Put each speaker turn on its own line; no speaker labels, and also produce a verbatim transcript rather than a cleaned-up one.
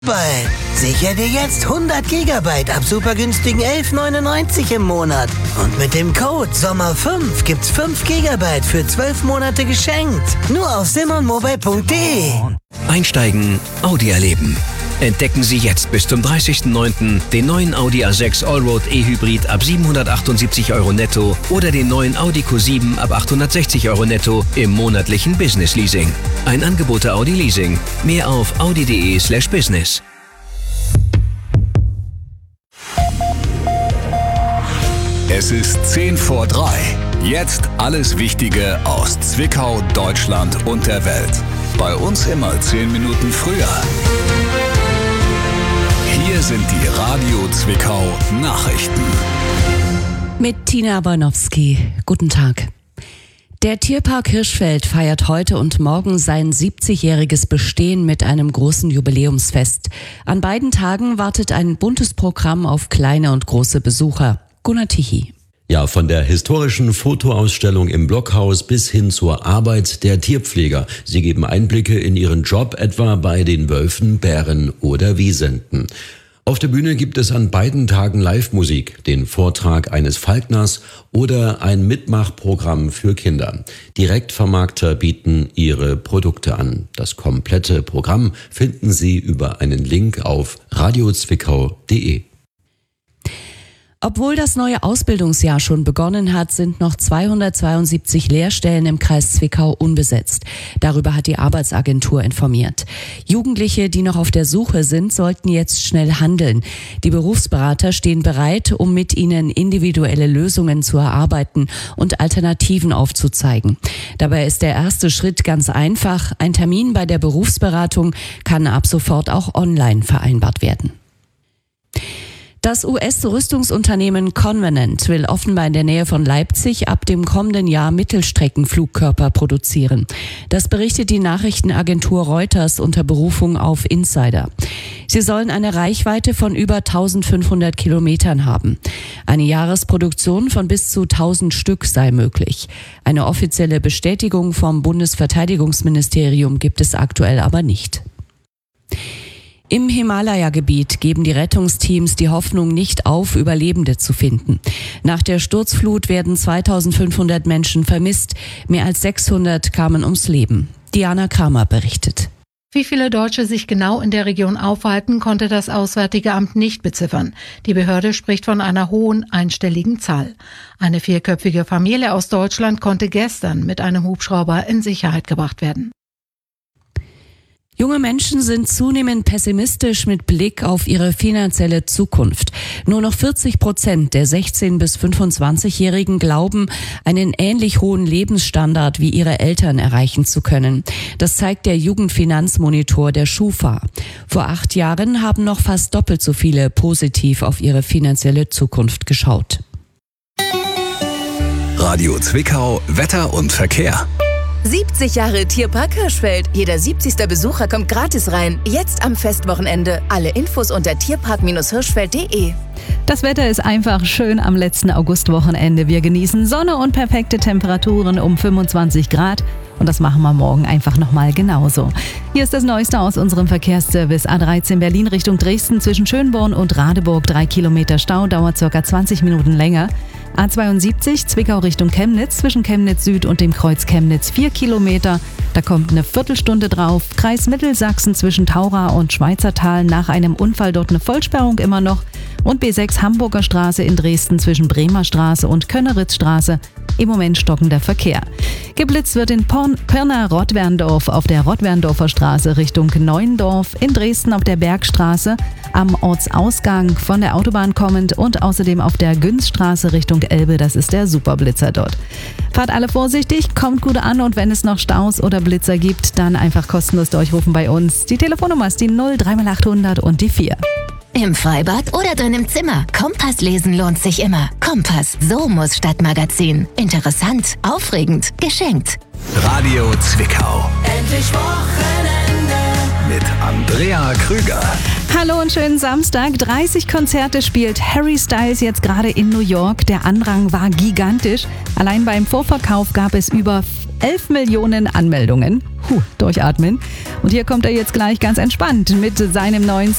Bald. Sicher dir jetzt hundert Gigabyte ab super günstigen elf neunundneunzig im Monat. Und mit dem Code Sommer fünf gibt's fünf Gigabyte für zwölf Monate geschenkt. Nur auf simonmobile punkt de.
Einsteigen, Audi erleben. Entdecken Sie jetzt bis zum dreißigsten neunten den neuen Audi A sechs Allroad E-Hybrid ab siebenhundertachtundsiebzig Euro netto oder den neuen Audi Q sieben ab achthundertsechzig Euro netto im monatlichen Business Leasing. Ein Angebot der Audi Leasing. Mehr auf audi.de slash business.
Es ist zehn vor drei. Jetzt alles Wichtige aus Zwickau, Deutschland und der Welt. Bei uns immer zehn Minuten früher. Hier sind die Radio Zwickau Nachrichten.
Mit Tina Bornowski. Guten Tag. Der Tierpark Hirschfeld feiert heute und morgen sein siebzigjähriges Bestehen mit einem großen Jubiläumsfest. An beiden Tagen wartet ein buntes Programm auf kleine und große Besucher. Gunnar Tichy.
Ja, von der historischen Fotoausstellung im Blockhaus bis hin zur Arbeit der Tierpfleger. Sie geben Einblicke in ihren Job, etwa bei den Wölfen, Bären oder Wisenten. Auf der Bühne gibt es an beiden Tagen Live-Musik, den Vortrag eines Falkners oder ein Mitmachprogramm für Kinder. Direktvermarkter bieten ihre Produkte an. Das komplette Programm finden Sie über einen Link auf radio zwickau punkt de.
Obwohl das neue Ausbildungsjahr schon begonnen hat, sind noch zweihundertzweiundsiebzig Lehrstellen im Kreis Zwickau unbesetzt. Darüber hat die Arbeitsagentur informiert. Jugendliche, die noch auf der Suche sind, sollten jetzt schnell handeln. Die Berufsberater stehen bereit, um mit ihnen individuelle Lösungen zu erarbeiten und Alternativen aufzuzeigen. Dabei ist der erste Schritt ganz einfach. Ein Termin bei der Berufsberatung kann ab sofort auch online vereinbart werden. Das U S-Rüstungsunternehmen Covenant will offenbar in der Nähe von Leipzig ab dem kommenden Jahr Mittelstreckenflugkörper produzieren. Das berichtet die Nachrichtenagentur Reuters unter Berufung auf Insider. Sie sollen eine Reichweite von über eintausendfünfhundert Kilometern haben. Eine Jahresproduktion von bis zu tausend Stück sei möglich. Eine offizielle Bestätigung vom Bundesverteidigungsministerium gibt es aktuell aber nicht. Im Himalaya-Gebiet geben die Rettungsteams die Hoffnung nicht auf, Überlebende zu finden. Nach der Sturzflut werden zweitausendfünfhundert Menschen vermisst. Mehr als sechshundert kamen ums Leben. Diana Kramer berichtet.
Wie viele Deutsche sich genau in der Region aufhalten, konnte das Auswärtige Amt nicht beziffern. Die Behörde spricht von einer hohen einstelligen Zahl. Eine vierköpfige Familie aus Deutschland konnte gestern mit einem Hubschrauber in Sicherheit gebracht werden.
Junge Menschen sind zunehmend pessimistisch mit Blick auf ihre finanzielle Zukunft. Nur noch vierzig Prozent der sechzehn- bis fünfundzwanzigjährigen glauben, einen ähnlich hohen Lebensstandard wie ihre Eltern erreichen zu können. Das zeigt der Jugendfinanzmonitor der Schufa. Vor acht Jahren haben noch fast doppelt so viele positiv auf ihre finanzielle Zukunft geschaut.
Radio Zwickau, Wetter und Verkehr.
siebzig Jahre Tierpark Hirschfeld. Jeder siebzigste Besucher kommt gratis rein. Jetzt am Festwochenende. Alle Infos unter tierpark hirschfeld punkt de.
Das Wetter ist einfach schön am letzten Augustwochenende. Wir genießen Sonne und perfekte Temperaturen um fünfundzwanzig Grad. Und das machen wir morgen einfach nochmal genauso. Hier ist das Neueste aus unserem Verkehrsservice. A dreizehn Berlin Richtung Dresden zwischen Schönborn und Radeburg. Drei Kilometer Stau, dauert ca. zwanzig Minuten länger. A zweiundsiebzig Zwickau Richtung Chemnitz zwischen Chemnitz Süd und dem Kreuz Chemnitz vier Kilometer. Da kommt eine Viertelstunde drauf. Kreis Mittelsachsen zwischen Taura und Schweizertal nach einem Unfall dort eine Vollsperrung immer noch. Und B sechs Hamburger Straße in Dresden zwischen Bremer Straße und Könneritzstraße. Im Moment stockender Verkehr. Geblitzt wird in Pirna-Rottwerndorf auf der Rottwerndorfer Straße Richtung Neuendorf, in Dresden auf der Bergstraße, am Ortsausgang von der Autobahn kommend und außerdem auf der Günzstraße Richtung Elbe, das ist der Superblitzer dort. Fahrt alle vorsichtig, kommt gut an und wenn es noch Staus oder Blitzer gibt, dann einfach kostenlos durchrufen bei uns. Die Telefonnummer ist die null drei mal achthundert und die vier.
Im Freibad oder drin im Zimmer. Kompass lesen lohnt sich immer. Kompass, so muss Stadtmagazin. Interessant, aufregend, geschenkt.
Radio Zwickau.
Endlich Wochenende.
Mit Andrea Krüger.
Hallo und schönen Samstag. dreißig Konzerte spielt Harry Styles jetzt gerade in New York. Der Andrang war gigantisch. Allein beim Vorverkauf gab es über elf Millionen Anmeldungen. puh, durchatmen. Und hier kommt er jetzt gleich ganz entspannt mit seinem neuen